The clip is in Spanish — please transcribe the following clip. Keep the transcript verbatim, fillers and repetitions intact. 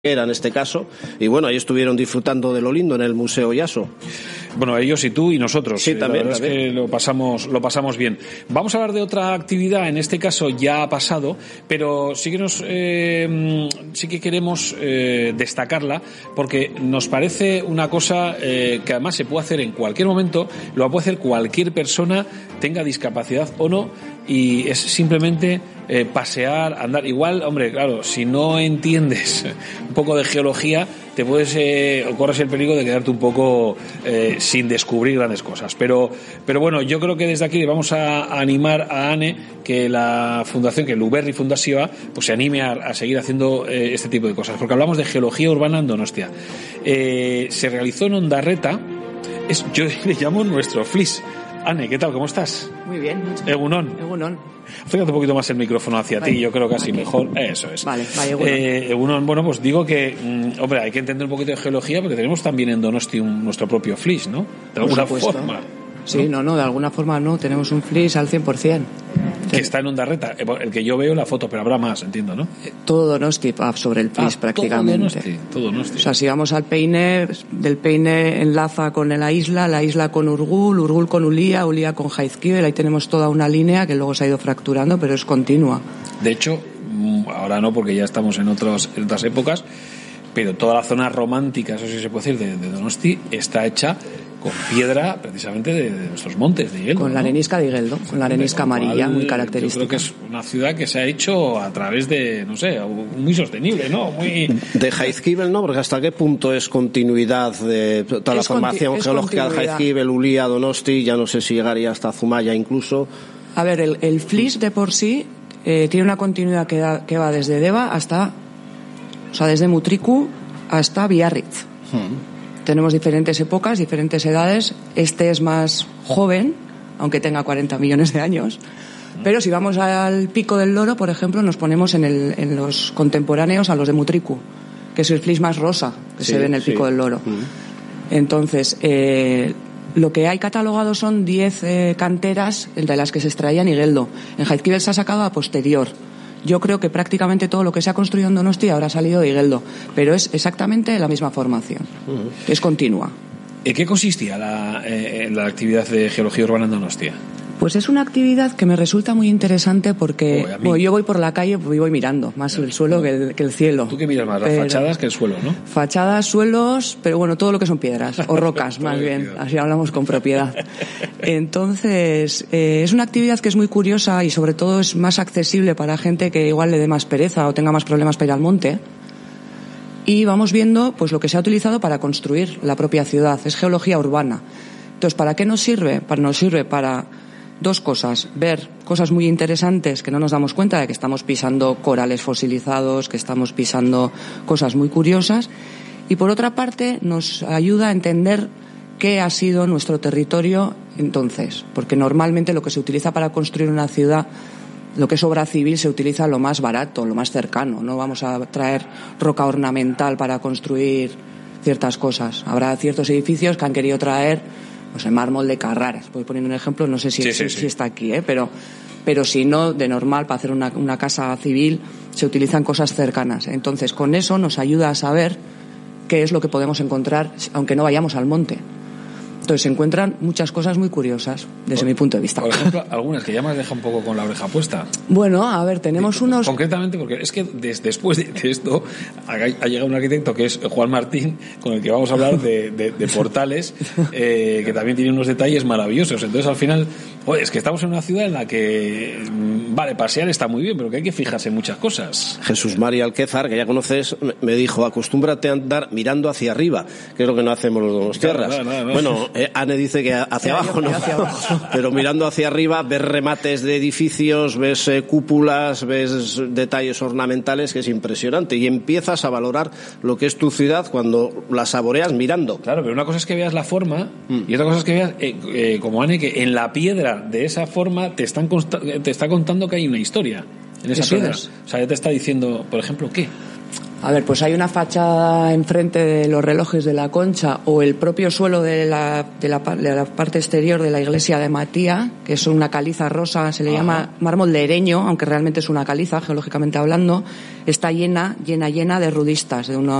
era en este caso, y bueno, ahí estuvieron disfrutando de lo lindo en el Museo Yaso. Bueno, ellos y tú y nosotros. Sí, también. La verdad también. es que lo pasamos, lo pasamos bien. Vamos a hablar de otra actividad, en este caso ya ha pasado, pero sí que nos, eh, sí que queremos eh, destacarla, porque nos parece una cosa eh, que además se puede hacer en cualquier momento, lo puede hacer cualquier persona, tenga discapacidad o no, y es simplemente eh, pasear, andar. Igual, hombre, claro, si no entiendes un poco de geología, te puedes eh, o corres el peligro de quedarte un poco eh, sin descubrir grandes cosas. Pero, pero bueno, yo creo que desde aquí le vamos a, a animar a Ane que la fundación, que el Luberri Fundazioa, pues se anime a, a seguir haciendo eh, este tipo de cosas, porque hablamos de geología urbana en Donostia. Eh, se realizó en Ondarreta, es, yo le llamo nuestro Flis. Ane, ¿qué tal? ¿Cómo estás? Muy bien. Egunon. Egunon. Fíjate un poquito más el micrófono hacia vale. ti, yo creo que así vale. mejor. Eso es. Vale, vale, Egunon. Eh, Egunon, bueno, pues digo que, mmm, hombre, hay que entender un poquito de geología porque tenemos también en Donosti un, nuestro propio Flis, ¿no? De alguna forma. Sí, no, no, de alguna forma no, tenemos un Flis al cien por ciento. Que está en Ondarreta, el que yo veo la foto, pero habrá más, entiendo, ¿no? Todo Donosti sobre el Flis, ah, prácticamente. Todo Donosti, todo Donosti. O sea, si vamos al Peine, del Peine enlaza con la isla, la isla con Urgul, Urgul con Ulía, Ulía con Jaizkibel, ahí tenemos toda una línea que luego se ha ido fracturando, pero es continua. De hecho, ahora no, porque ya estamos en, otros, en otras épocas, pero toda la zona romántica, eso sí se puede decir, de, de Donosti, está hecha con piedra precisamente de, de nuestros montes de Igueldo. Con la arenisca de Igueldo, con la arenisca amarilla, muy característica. Yo creo que es una ciudad que se ha hecho a través de, no sé, muy sostenible, ¿no? Muy... De Jaizkibel, ¿no? Porque hasta qué punto es continuidad de toda la es formación conti- geológica de Jaizkibel, Ulía, Donosti, ya no sé si llegaría hasta Zumaya incluso. A ver, el, el Flis de por sí eh, tiene una continuidad que, da, que va desde Deva hasta, o sea, desde Mutriku hasta Biarritz. Hmm. Tenemos diferentes épocas, diferentes edades. Este es más joven, aunque tenga cuarenta millones de años. Pero si vamos al Pico del Loro, por ejemplo, nos ponemos en, el, en los contemporáneos a los de Mutriku, que es el Flis más rosa que sí, se ve en el Pico sí. del Loro. Mm. Entonces, eh, lo que hay catalogado son diez eh, canteras de las que se extraía Igueldo. En Jaizkibel se ha sacado a posterior. Yo creo que prácticamente todo lo que se ha construido en Donosti habrá salido de Igueldo, pero es exactamente la misma formación, uh-huh. es continua. ¿En qué consistía la, eh, la actividad de geología urbana en Donostia? Pues es una actividad que me resulta muy interesante porque oh, bueno, yo voy por la calle y voy mirando más el suelo que el, que el cielo. ¿Tú qué miras más, las fachadas que el suelo, no? Fachadas, suelos, pero bueno, todo lo que son piedras o rocas más bien, así hablamos con propiedad. Entonces, eh, es una actividad que es muy curiosa y sobre todo es más accesible para gente que igual le dé más pereza o tenga más problemas para ir al monte. Y vamos viendo pues lo que se ha utilizado para construir la propia ciudad, es geología urbana. Entonces, ¿para qué nos sirve? Para, nos sirve para dos cosas, ver cosas muy interesantes que no nos damos cuenta de que estamos pisando corales fosilizados, que estamos pisando cosas muy curiosas, y por otra parte nos ayuda a entender qué ha sido nuestro territorio entonces, porque normalmente lo que se utiliza para construir una ciudad, lo que es obra civil, se utiliza lo más barato, lo más cercano, no vamos a traer roca ornamental para construir ciertas cosas. Habrá ciertos edificios que han querido traer pues el mármol de Carrara, voy poniendo un ejemplo, no sé si, sí, sí, si, sí. si está aquí, ¿eh? pero, pero si no, de normal, para hacer una, una casa civil se utilizan cosas cercanas. Entonces, con eso nos ayuda a saber qué es lo que podemos encontrar, aunque no vayamos al monte. Entonces se encuentran muchas cosas muy curiosas desde por, mi punto de vista. Por ejemplo, algunas que ya me dejan un poco con la oreja puesta. Bueno, a ver, tenemos sí, unos... Concretamente, porque es que des, después de, de esto ha, ha llegado un arquitecto que es Juan Martín, con el que vamos a hablar de, de, de portales, eh, que también tiene unos detalles maravillosos. Entonces, al final, oye, es que estamos en una ciudad en la que, vale, pasear está muy bien, pero que hay que fijarse en muchas cosas. Jesús María Alquézar, que ya conoces, me dijo, acostúmbrate a andar mirando hacia arriba, que es lo que no hacemos los donostiarras. Claro, nada, nada, bueno, eh, Ane dice que hacia sí, abajo, ¿no? Hacia abajo. Pero mirando hacia arriba ves remates de edificios, ves eh, cúpulas, ves detalles ornamentales, que es impresionante, y empiezas a valorar lo que es tu ciudad cuando la saboreas mirando. Claro, pero una cosa es que veas la forma mm. y otra cosa es que veas, eh, eh, como Ane, que en la piedra de esa forma te, están consta- te está contando que hay una historia en esa Eso piedra. es. O sea, ya te está diciendo, por ejemplo, ¿qué? A ver, pues hay una fachada enfrente de los relojes de la Concha o el propio suelo de la, de la, de la parte exterior de la iglesia de Matía, que es una caliza rosa, se le Ajá. llama mármol de Ereño, aunque realmente es una caliza, geológicamente hablando, está llena, llena, llena de rudistas, de unos